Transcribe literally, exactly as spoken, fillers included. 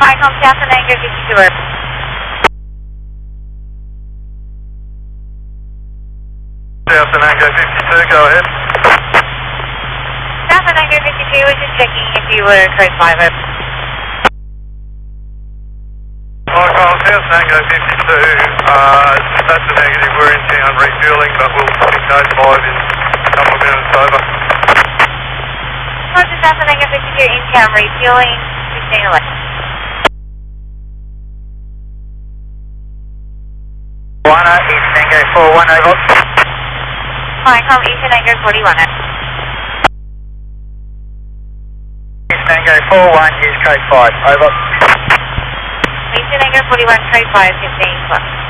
Icon South and Anchor fifty-two over. South and Anchor fifty-two, go ahead. South and Anchor fifty-two, we're just checking if you were code five over. Icon South and Anchor fifty-two, uh, that's a negative, we're in town refueling, but we'll be code five in a couple of minutes over. Roger, South and Anchor fifty-two, in town refueling, fifteen eleven. one oh, East Tango four one over. Icon East Tango forty-one over. East Tango four one is code five, over. East Tango forty-one, code five, fifteen twelve.